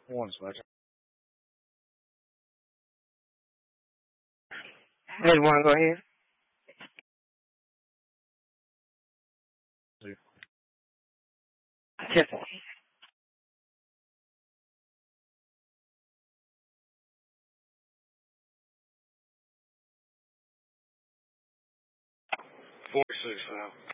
One second. Hey, want to go ahead? Yes. 46 now.